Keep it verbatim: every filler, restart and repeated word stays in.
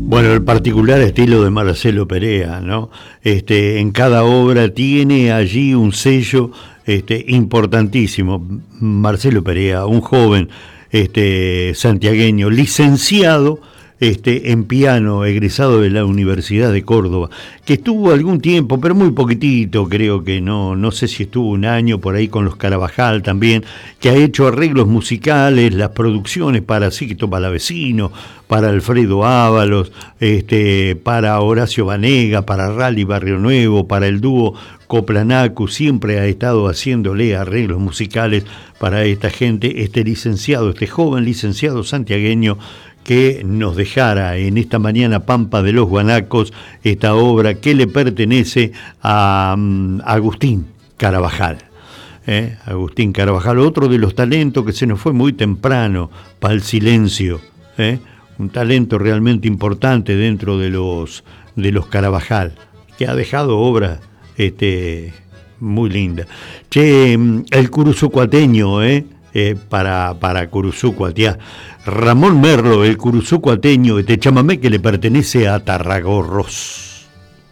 Bueno, el particular estilo de Marcelo Perea, ¿no? Este, en cada obra tiene allí un sello este, importantísimo. Marcelo Perea, un joven este, santiagueño, licenciado este, en piano, egresado de la Universidad de Córdoba, que estuvo algún tiempo, pero muy poquitito, creo que no, no sé si estuvo un año por ahí con los Carabajal también, que ha hecho arreglos musicales, las producciones para Sixto Palavecino, para Alfredo Ábalos, este, para Horacio Banega, para Rally Barrio Nuevo, para el dúo Coplanacu, siempre ha estado haciéndole arreglos musicales para esta gente, este licenciado, este joven licenciado santiagueño, que nos dejara en esta mañana Pampa de los Guanacos esta obra que le pertenece a um, Agustín Carabajal. ¿eh? Agustín Carabajal, otro de los talentos que se nos fue muy temprano para el silencio, ¿eh? un talento realmente importante dentro de los, de los Carabajal, que ha dejado obra este, muy linda. Che, el curuzucuateño, ¿eh? Eh, para, para Curuzucuatiá. Ramón Merlo, el curuzucuateño, este chamamé que le pertenece a Tarragorros.